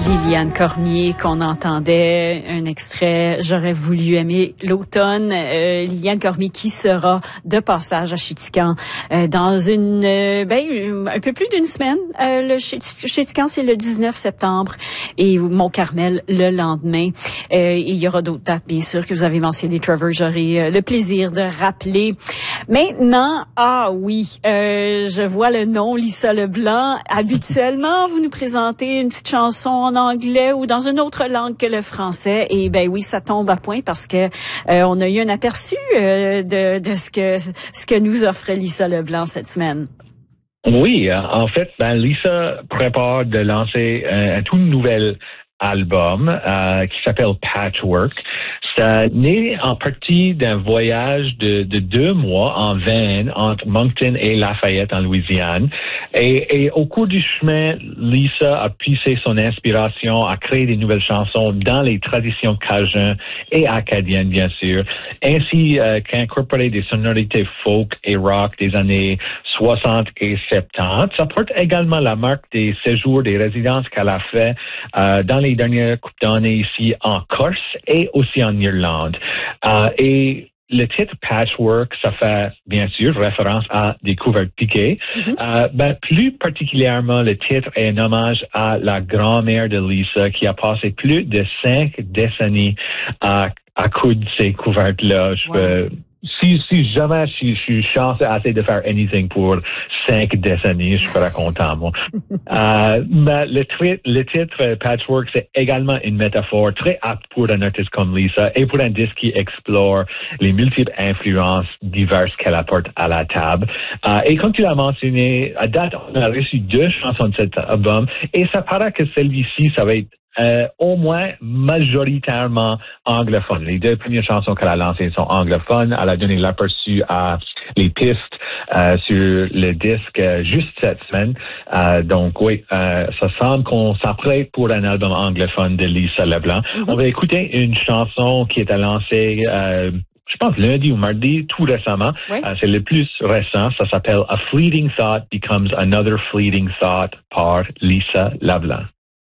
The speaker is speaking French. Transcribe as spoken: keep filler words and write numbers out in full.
Liliane Cormier qu'on entendait, un extrait « J'aurais voulu aimer l'automne euh, ». Liliane Cormier qui sera de passage à Chéticamp euh, dans une, euh, ben, un peu plus d'une semaine. Euh, le Chéticamp, c'est le dix-neuf septembre et Mont-Carmel le lendemain. Euh, et il y aura d'autres dates, bien sûr, que vous avez mentionné, Trevor. J'aurai euh, le plaisir de rappeler. Maintenant, ah oui, euh, je vois le nom, Lisa Leblanc. Habituellement, vous nous présentez une petite chanson en anglais ou dans une autre langue que le français. Et ben oui, ça tombe à point parce que euh, on a eu un aperçu euh, de, de ce que ce que nous offre Lisa Leblanc cette semaine. Oui, en fait, ben Lisa prépare de lancer un, un tout nouvel album euh, qui s'appelle Patchwork. Ça naît en partie d'un voyage de, de deux mois en van entre Moncton et Lafayette en Louisiane. Et, et au cours du chemin, Lisa a puisé son inspiration à créer des nouvelles chansons dans les traditions cajun et acadiennes, bien sûr, ainsi euh, qu'à incorporer des sonorités folk et rock des années soixante et soixante-dix. Ça porte également la marque des séjours, des résidences qu'elle a fait euh, dans les dernières coupes d'années ici en Corse et aussi en Irlande. Euh, et le titre Patchwork, ça fait bien sûr référence à des couvertes piquées. Mm-hmm. Euh, ben, plus particulièrement, le titre est un hommage à la grand-mère de Lisa qui a passé plus de cinq décennies à, à coudre ces couvertes-là. Je peux, wow. Si, si jamais je, je suis chanceux assez de faire anything pour cinq décennies, je serais content, moi. euh, mais le, tri- le titre Patchwork, c'est également une métaphore très apte pour un artiste comme Lisa et pour un disque qui explore les multiples influences diverses qu'elle apporte à la table. Euh, et comme tu l'as mentionné, à date, on a reçu deux chansons de cet album et ça paraît que celle-ci, ça va être Euh, au moins majoritairement anglophone. Les deux premières chansons qu'elle a lancées sont anglophones. Elle a donné l'aperçu à les pistes euh, sur le disque euh, juste cette semaine. Euh, donc oui, euh, ça semble qu'on s'apprête pour un album anglophone de Lisa Leblanc. Mm-hmm. On va écouter une chanson qui est lancée euh, je pense lundi ou mardi, tout récemment. Oui. Euh, c'est le plus récent. Ça s'appelle A Fleeting Thought Becomes Another Fleeting Thought par Lisa Leblanc.